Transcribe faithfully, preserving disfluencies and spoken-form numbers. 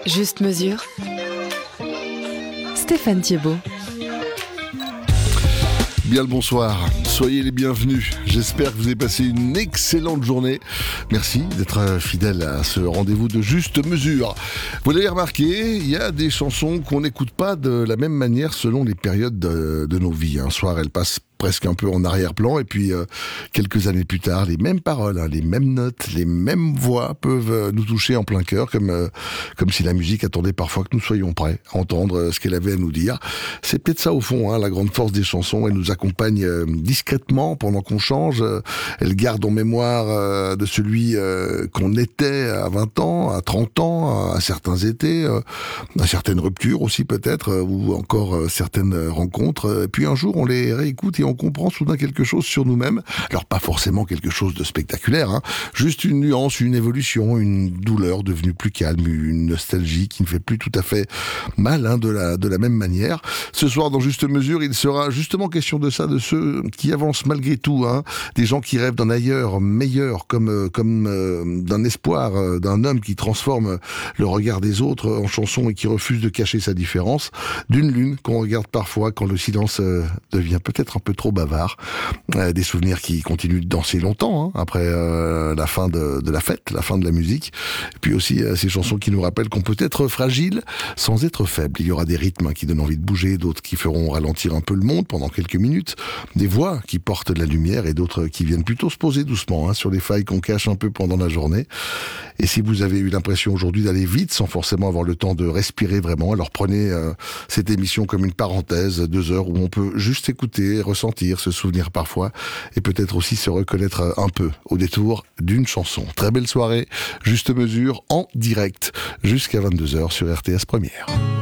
Juste mesure. Stéphane Thiebaud. Bien le bonsoir, soyez les bienvenus. J'espère que vous avez passé une excellente journée. Merci d'être fidèle à ce rendez-vous de Juste Mesure. Vous l'avez remarqué, il y a des chansons qu'on n'écoute pas de la même manière selon les périodes de, de nos vies. Un soir, elles passent presque un peu en arrière-plan, et puis euh, quelques années plus tard, les mêmes paroles, hein, les mêmes notes, les mêmes voix peuvent euh, nous toucher en plein cœur, comme euh, comme si la musique attendait parfois que nous soyons prêts à entendre euh, ce qu'elle avait à nous dire. C'est peut-être ça au fond, hein, la grande force des chansons. Elle nous accompagne euh, discrètement pendant qu'on change. Euh, elle garde en mémoire euh, de celui euh, qu'on était à vingt ans, à trente ans, à certains étés, euh, à certaines ruptures aussi peut-être, euh, ou encore euh, certaines rencontres. Et puis un jour, on les réécoute et on comprend soudain quelque chose sur nous-mêmes. Alors pas forcément quelque chose de spectaculaire, hein, juste une nuance, une évolution, une douleur devenue plus calme, une nostalgie qui ne fait plus tout à fait mal, hein, de la de la même manière. Ce soir, dans Juste Mesure, il sera justement question de ça, de ceux qui avancent malgré tout, hein, des gens qui rêvent d'un ailleurs meilleur, comme comme euh, d'un espoir, euh, d'un homme qui transforme le regard des autres en chanson et qui refuse de cacher sa différence, d'une lune qu'on regarde parfois quand le silence euh, devient peut-être un peu trop bavard, euh, des souvenirs qui continuent de danser longtemps, hein, après euh, la fin de, de la fête, la fin de la musique, et puis aussi euh, ces chansons qui nous rappellent qu'on peut être fragile sans être faible. Il y aura des rythmes, hein, qui donnent envie de bouger, d'autres qui feront ralentir un peu le monde pendant quelques minutes, des voix qui portent de la lumière et d'autres qui viennent plutôt se poser doucement, hein, sur les failles qu'on cache un peu pendant la journée. Et si vous avez eu l'impression aujourd'hui d'aller vite sans forcément avoir le temps de respirer vraiment, alors prenez euh, cette émission comme une parenthèse, deux heures où on peut juste écouter, ressentir, se souvenir parfois et peut-être aussi se reconnaître un peu au détour d'une chanson. Très belle soirée, Juste Mesure en direct jusqu'à vingt-deux heures sur R T S Première.